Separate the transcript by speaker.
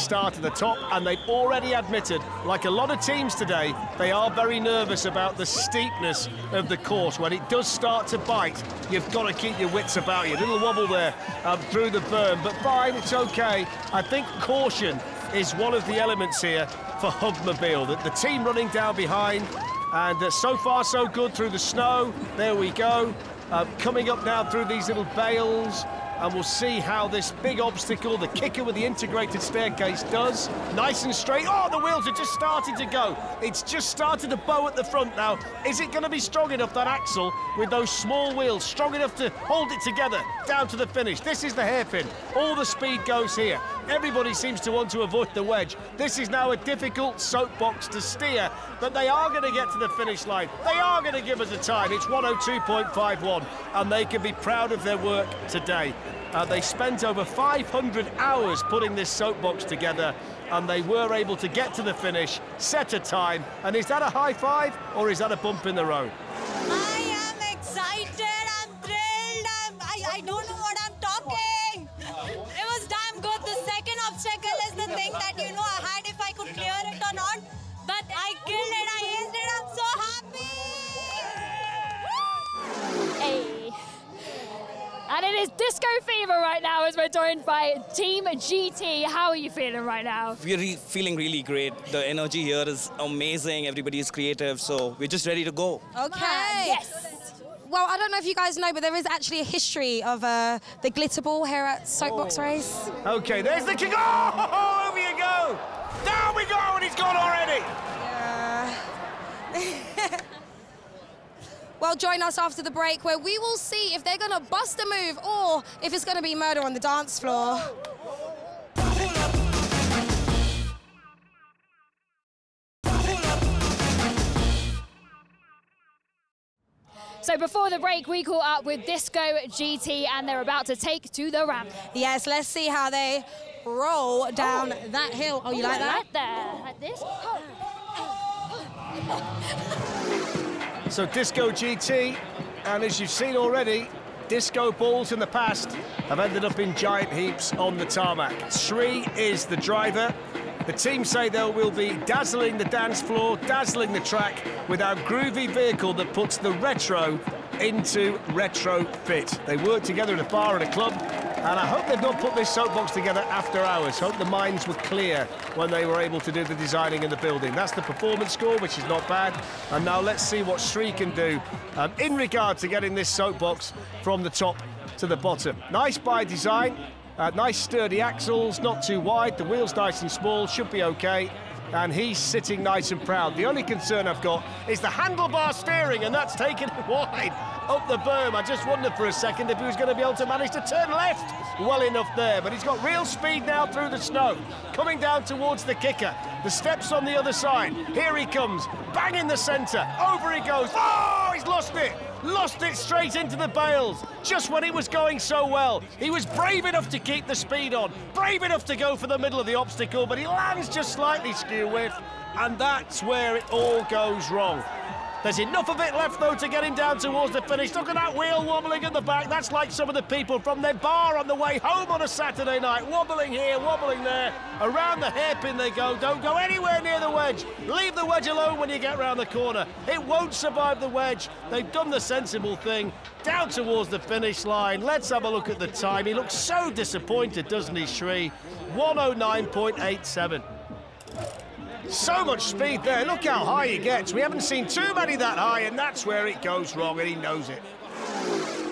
Speaker 1: start at the top, and they've already admitted, like a lot of teams today, they are very nervous about the steepness of the course. When it does start to bite, you've got to keep your wits about you. A little wobble there through the berm, but fine, it's okay. I think caution is one of the elements here for Hugmobile. The team running down behind, and so far so good through the snow. There we go. Coming up now through these little bales, and we'll see how this big obstacle, the kicker with the integrated staircase, does. Nice and straight. Oh, the wheels are just starting to go. It's just started to bow at the front now. Is it going to be strong enough, that axle, with those small wheels, strong enough to hold it together down to the finish? This is the hairpin. All the speed goes here. Everybody seems to want to avoid the wedge. This is now a difficult soapbox to steer, but they are going to get to the finish line. They are going to give us a time. It's 1:02.51, and they can be proud of their work today. They spent over 500 hours putting this soapbox together, and they were able to get to the finish, set a time. And is that a high five, or is that a bump in the road?
Speaker 2: I am excited, I'm thrilled, I don't know what I'm talking. It was damn good. The second obstacle is the thing that, I had if I could clear it or not. But I killed it, I aced it, I'm so happy.
Speaker 3: Hey. And it is disco fever right now as we're joined by Team GT. How are you feeling right now?
Speaker 4: We're feeling really great. The energy here is amazing. Everybody is creative, so we're just ready to go.
Speaker 5: Okay.
Speaker 3: Yes.
Speaker 5: Well, I don't know if you guys know, but there is actually a history of the glitter ball here at Soapbox Race.
Speaker 1: Okay, there's the kick. Oh, over you go. Down we go, and he's gone already.
Speaker 5: Yeah. Well, join us after the break, where we will see if they're going to bust a move or if it's going to be murder on the dance floor.
Speaker 3: So before the break, we caught up with Disco GT, and they're about to take to the ramp.
Speaker 5: Yes, let's see how they roll down that hill. Oh, you like that?
Speaker 3: Like that. Like this.
Speaker 1: So Disco GT, and as you've seen already, disco balls in the past have ended up in giant heaps on the tarmac. Sri is the driver. The team say they will be dazzling the dance floor, dazzling the track with our groovy vehicle that puts the retro into retro fit. They work together in a bar and a club, and I hope they've not put this soapbox together after hours. Hope the minds were clear when they were able to do the designing and the building. That's the performance score, which is not bad. And now let's see what Sri can do in regard to getting this soapbox from the top to the bottom. Nice by design, nice sturdy axles, not too wide. The wheels nice and small, should be okay. And he's sitting nice and proud. The only concern I've got is the handlebar steering, and that's taken it wide up the berm. I just wondered for a second if he was going to be able to manage to turn left well enough there, but he's got real speed now through the snow. Coming down towards the kicker. The steps on the other side. Here he comes, bang in the centre. Over he goes. Oh, he's lost it. Lost it straight into the bales, just when it was going so well. He was brave enough to keep the speed on, brave enough to go for the middle of the obstacle, but he lands just slightly skew-whiff, and that's where it all goes wrong. There's enough of it left, though, to get him down towards the finish. Look at that wheel wobbling at the back. That's like some of the people from their bar on the way home on a Saturday night. Wobbling here, wobbling there. Around the hairpin they go. Don't go anywhere near the wedge. Leave the wedge alone when you get round the corner. It won't survive the wedge. They've done the sensible thing. Down towards the finish line. Let's have a look at the time. He looks so disappointed, doesn't he, Sri? 1:09.87. So much speed there. Look how high he gets. We haven't seen too many that high, and that's where it goes wrong, and he knows it.